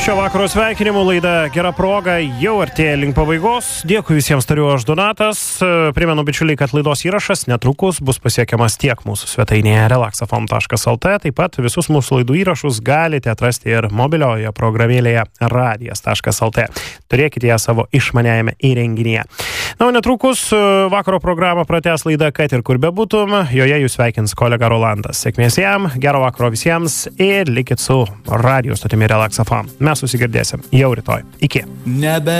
Šio vakaro sveikinimų laida Gera proga jau artėja link pabaigos. Dėkui visiems, tariu aš Donatas. Primenu, bičiuliai, kad laidos įrašas netrukus bus pasiekiamas tiek mūsų svetainėje relaxafm.lt. Taip pat visus mūsų laidų įrašus galite atrasti ir mobilioje programėlėje radijas.lt. Turėkite ją savo išmaniajame įrenginyje. Na, o netrukus vakaro programą pratęs laida Kad ir kur bebūtum. Joje jūs sveikins kolega Rolandas. Sėkmės jam, gero vakaro visiems ir likit su radijos stotimi Relax FM. Mes susigirdėsim jau rytoj. Iki.